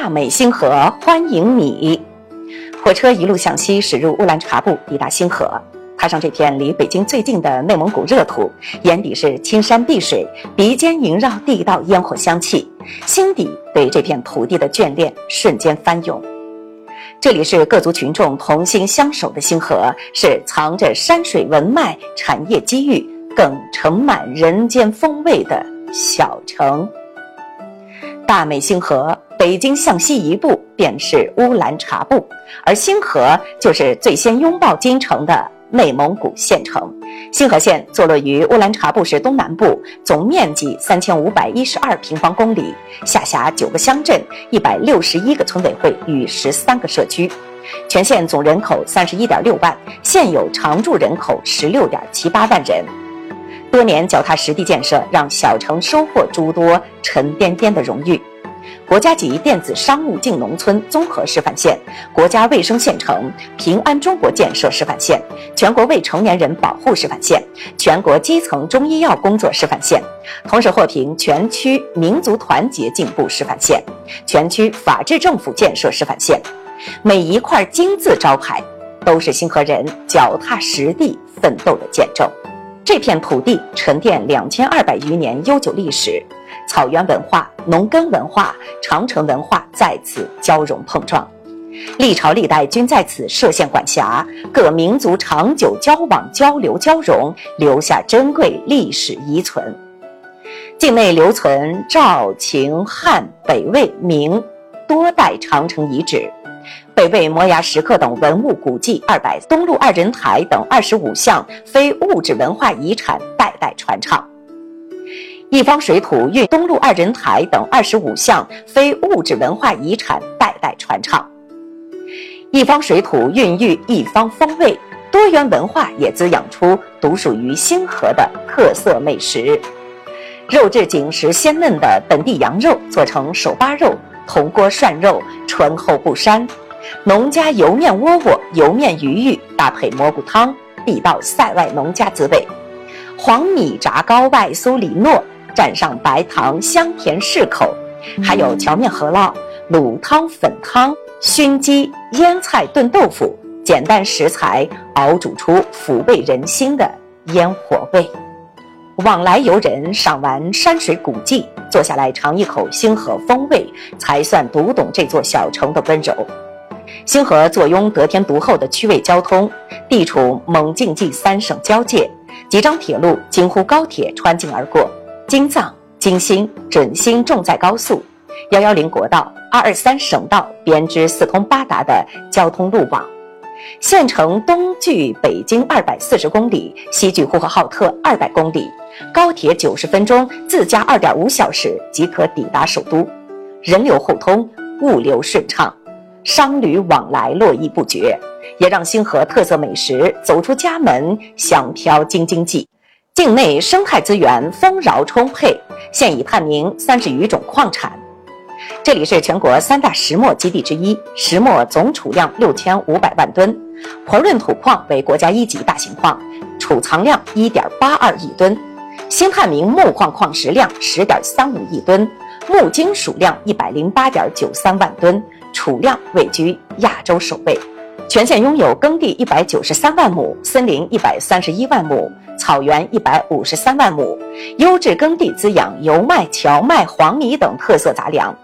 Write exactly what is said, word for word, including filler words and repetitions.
大美星河欢迎你。火车一路向西驶入乌兰察布，抵达星河。踏上这片离北京最近的内蒙古热土，眼底是青山碧水，鼻尖萦绕地道烟火香气，心底对这片土地的眷恋瞬间翻涌。这里是各族群众同心相守的星河，是藏着山水文脉、产业机遇，更盛满人间风味的小城。大美星河，北京向西一步便是乌兰察布，而星河就是最先拥抱京城的内蒙古县城。星河县坐落于乌兰察布市东南部，总面积三千五百一十二平方公里，下辖九个乡镇、一百六十一个村委会与十三个社区。全县总人口三十一点六万，现有常住人口十六点七八万人。多年脚踏实地建设，让小城收获诸多沉甸甸的荣誉。国家级电子商务进农村综合示范县，国家卫生县城，平安中国建设示范县，全国未成年人保护示范县，全国基层中医药工作示范县，同时获评全区民族团结进步示范县，全区法治政府建设示范县。每一块金字招牌，都是星河人脚踏实地奋斗的见证。这片土地沉淀两千二百余年悠久历史，草原文化、农耕文化、长城文化在此交融碰撞，历朝历代均在此设县管辖，各民族长久交往交流交融，留下珍贵历史遗存。境内留存赵、秦、汉、北魏、明多代长城遗址，北魏摩崖石刻等文物古迹二百，东路二人台等二十五项非物质文化遗产代代传唱。一方水土蕴东路二人台等二十五项非物质文化遗产代代传唱。一方水土孕育一方风味，多元文化也滋养出独属于星河的特色美食。肉质紧实鲜嫩的本地羊肉做成手扒肉、铜锅涮肉，醇厚不膻。农家油面窝窝、油面鱼鱼搭配蘑菇汤，地道塞外农家滋味。黄米炸糕外酥里糯，蘸上白糖，香甜适口。还有荞面饸饹、卤汤、粉汤、熏鸡、腌菜炖豆腐，简单食材熬煮出抚慰人心的烟火味。往来游人赏完山水古迹，坐下来尝一口星河风味，才算读懂这座小城的温柔。星河坐拥得天独厚的区位交通，地处蒙晋冀三省交界，几张铁路京沪高铁穿境而过，京藏、京新、准新重载高速、一一零国道、二二三省道编织四通八达的交通路网。县城东距北京二百四十公里，西距呼和浩特二百公里，高铁九十分钟，自驾二点五小时即可抵达首都，人流互通，物流顺畅，商旅往来络绎不绝，也让星河特色美食走出家门，香飘京津冀。境内生态资源丰饶充沛，现已探明三十余种矿产。这里是全国三大石墨基地之一，石墨总储量六千五百万吨，婆润土矿为国家一级大型矿，储藏量 一点八二亿吨，新探明木矿矿石量 十点三五亿吨，木金属量 一百零八点九三万吨，储量位居亚洲首位。全县拥有耕地一百九十三万亩，森林一百三十一万亩，草原一百五十三万亩，优质耕地滋养油麦、荞麦、黄米等特色杂粮，